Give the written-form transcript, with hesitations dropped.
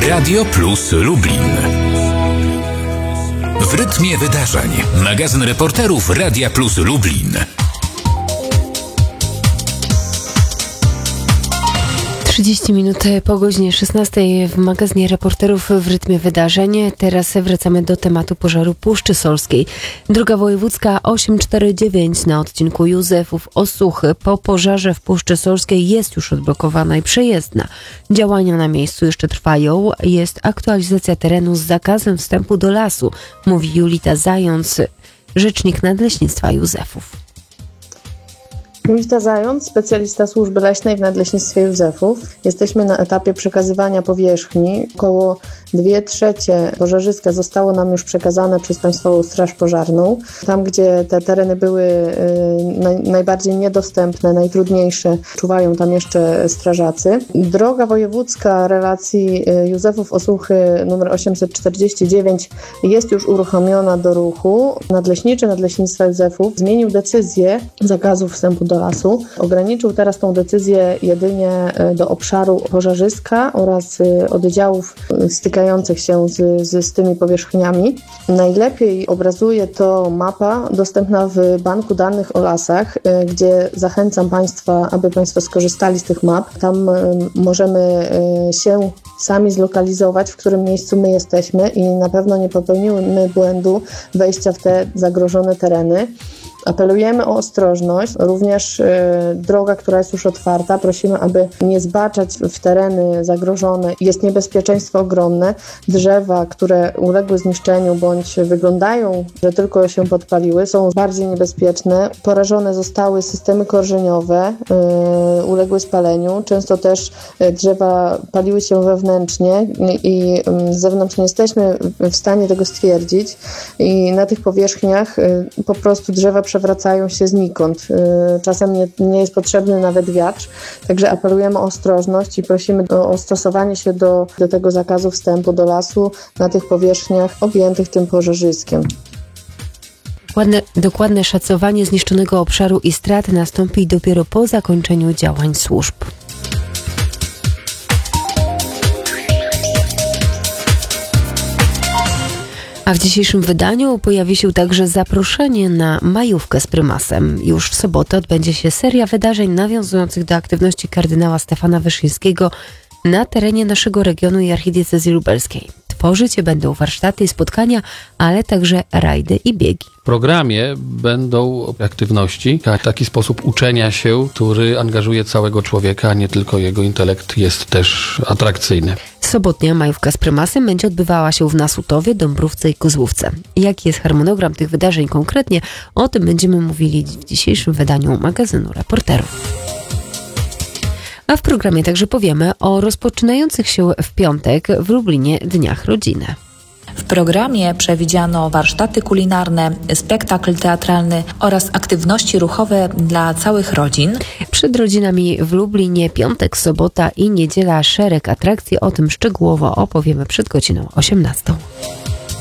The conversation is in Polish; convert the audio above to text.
Radio Plus Lublin. W rytmie wydarzeń. Magazyn reporterów Radia Plus Lublin. 30 minut po godzinie 16 w magazynie reporterów w rytmie wydarzeń. Teraz wracamy do tematu pożaru Puszczy Solskiej. Droga wojewódzka 849 na odcinku Józefów-Osuchy po pożarze w Puszczy Solskiej jest już odblokowana i przejezdna. Działania na miejscu jeszcze trwają. Jest aktualizacja terenu z zakazem wstępu do lasu, mówi Julita Zając, rzecznik Nadleśnictwa Józefów. Julita Zając, specjalista służby leśnej w Nadleśnictwie Józefów. Jesteśmy na etapie przekazywania powierzchni. Około 2/3 pożarzyska zostało nam już przekazane przez Państwową Straż Pożarną. Tam, gdzie te tereny były najbardziej niedostępne, najtrudniejsze, czuwają tam jeszcze strażacy. Droga wojewódzka relacji Józefów-Osuchy nr 849 jest już uruchomiona do ruchu. Nadleśniczy Nadleśnictwa Józefów zmienił decyzję zakazu wstępu do lasu. Ograniczył teraz tą decyzję jedynie do obszaru pożarzyska oraz oddziałów stykających się z tymi powierzchniami. Najlepiej obrazuje to mapa dostępna w Banku Danych o Lasach, gdzie zachęcam Państwa, aby Państwo skorzystali z tych map. Tam możemy się sami zlokalizować, w którym miejscu my jesteśmy i na pewno nie popełnimy błędu wejścia w te zagrożone tereny. Apelujemy o ostrożność. Również droga, która jest już otwarta, prosimy, aby nie zbaczać w tereny zagrożone. Jest niebezpieczeństwo ogromne. Drzewa, które uległy zniszczeniu bądź wyglądają, że tylko się podpaliły, są bardziej niebezpieczne. Porażone zostały systemy korzeniowe, uległy spaleniu. Często też drzewa paliły się wewnętrznie i z zewnątrz nie jesteśmy w stanie tego stwierdzić. I na tych powierzchniach po prostu drzewa przewracają się znikąd. Czasem nie jest potrzebny nawet wiatr, także apelujemy o ostrożność i prosimy o stosowanie się do tego zakazu wstępu do lasu na tych powierzchniach objętych tym pożarzyskiem. Dokładne szacowanie zniszczonego obszaru i strat nastąpi dopiero po zakończeniu działań służb. A w dzisiejszym wydaniu pojawi się także zaproszenie na majówkę z prymasem. Już w sobotę odbędzie się seria wydarzeń nawiązujących do aktywności kardynała Stefana Wyszyńskiego na terenie naszego regionu i archidiecezji lubelskiej. Tworzyć będą warsztaty i spotkania, ale także rajdy i biegi. W programie będą aktywności, taki sposób uczenia się, który angażuje całego człowieka, a nie tylko jego intelekt jest też atrakcyjny. Sobotnia majówka z prymasem będzie odbywała się w Nasutowie, Dąbrówce i Kozłówce. Jaki jest harmonogram tych wydarzeń konkretnie? O tym będziemy mówili w dzisiejszym wydaniu magazynu reporterów. A w programie także powiemy o rozpoczynających się w piątek w Lublinie Dniach Rodziny. W programie przewidziano warsztaty kulinarne, spektakl teatralny oraz aktywności ruchowe dla całych rodzin. Przed rodzinami w Lublinie piątek, sobota i niedziela szereg atrakcji. O tym szczegółowo opowiemy przed godziną 18.